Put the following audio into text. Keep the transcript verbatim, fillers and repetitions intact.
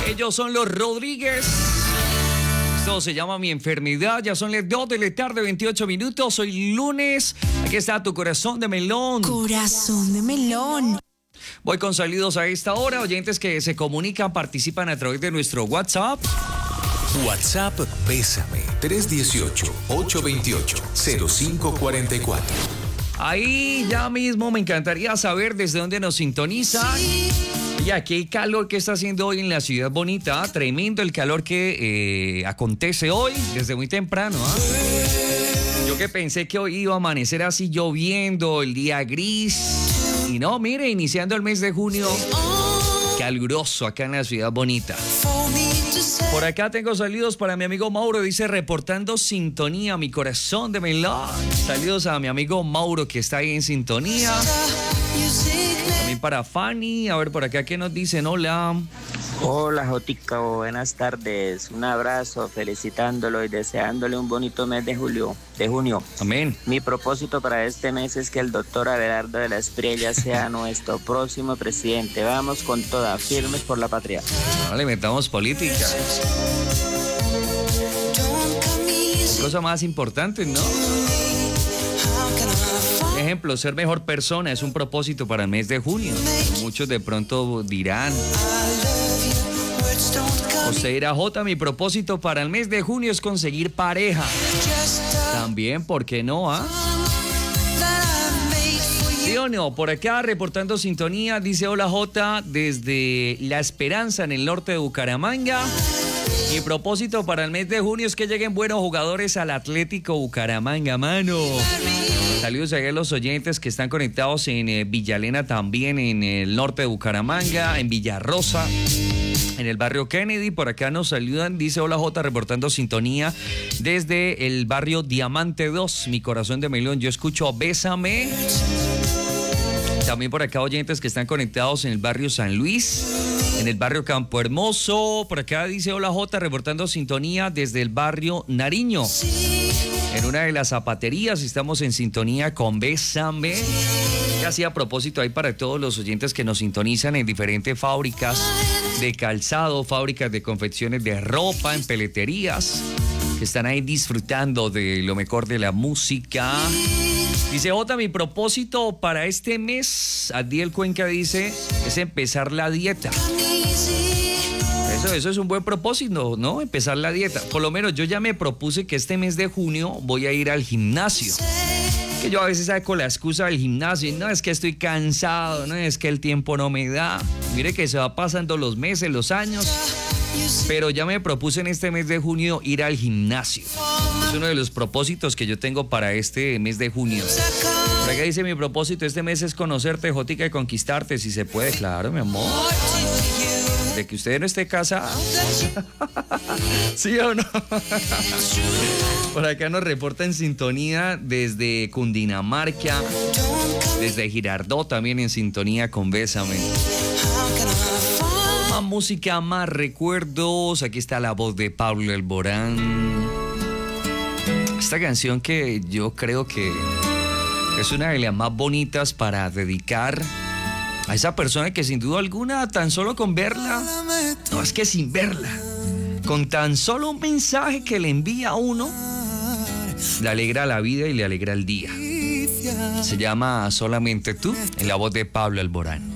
Ellos son los Rodríguez. Esto se llama Mi Enfermedad. Ya son las dos de la tarde, veintiocho minutos. Hoy lunes. Aquí está tu corazón de melón. Corazón de melón. Voy con saludos a esta hora. Oyentes que se comunican, participan a través de nuestro WhatsApp. WhatsApp Bésame tres uno ocho, ocho dos ocho, cero cinco cuatro cuatro. Ahí ya mismo me encantaría saber desde dónde nos sintonizan. Y aquí hay calor que está haciendo hoy en la ciudad bonita. Tremendo el calor que eh, acontece hoy desde muy temprano. ¿eh? Yo que pensé que hoy iba a amanecer así lloviendo, el día gris. Y no, mire, iniciando el mes de junio, caluroso acá en la ciudad bonita. Por acá tengo saludos para mi amigo Mauro, dice reportando sintonía, mi corazón de melón. Saludos a mi amigo Mauro que está ahí en sintonía. También para Fanny, a ver por acá qué nos dicen, hola. Hola Jotica, buenas tardes, un abrazo, felicitándolo y deseándole un bonito mes de julio, de junio. Amén. Mi propósito para este mes es que el doctor Abelardo de la Espriella sea nuestro próximo presidente. Vamos con toda, firmes por la patria. No le metamos política. Cosa más importante, ¿no? Ejemplo, ser mejor persona es un propósito para el mes de junio. Muchos de pronto dirán. Oseira J, mi propósito para el mes de junio es conseguir pareja. También, ¿por qué no? ¿Ah? ¿Sí o no? Por acá reportando sintonía, dice hola J, desde La Esperanza en el norte de Bucaramanga. Mi propósito para el mes de junio es que lleguen buenos jugadores al Atlético Bucaramanga, mano. Saludos a los oyentes que están conectados en eh, Villalena, también en el norte de Bucaramanga, en Villarrosa, en el barrio Kennedy. Por acá nos saludan, dice hola J, reportando sintonía desde el barrio Diamante dos, mi corazón de melón. Yo escucho Bésame. También por acá oyentes que están conectados en el barrio San Luis, en el barrio Campo Hermoso. Por acá dice hola J, reportando sintonía desde el barrio Nariño. En una de las zapaterías estamos en sintonía con Bésame. Casi a propósito ahí para todos los oyentes que nos sintonizan en diferentes fábricas de calzado, fábricas de confecciones de ropa, en peleterías, que están ahí disfrutando de lo mejor de la música. Dice Jota, mi propósito para este mes, Adiel Cuenca dice, es empezar la dieta. Eso, eso es un buen propósito, ¿no? Empezar la dieta. Por lo menos yo ya me propuse que este mes de junio voy a ir al gimnasio. Que yo a veces saco la excusa del gimnasio. No, es que estoy cansado, no, es que el tiempo no me da. Mire que se va pasando los meses, los años. Pero ya me propuse en este mes de junio ir al gimnasio. Es uno de los propósitos que yo tengo para este mes de junio. Por acá dice mi propósito este mes es conocerte, Jotica, y conquistarte, si se puede. Claro, mi amor. De que usted no esté casado. ¿Sí o no? Por acá nos reporta en sintonía desde Cundinamarca, desde Girardot también en sintonía con Bésame. Más música, más recuerdos. Aquí está la voz de Pablo Alborán. Esta canción que yo creo que es una de las más bonitas para dedicar a esa persona que sin duda alguna, tan solo con verla, no es que sin verla, con tan solo un mensaje que le envía a uno, le alegra la vida y le alegra el día. Se llama Solamente tú, en la voz de Pablo Alborán.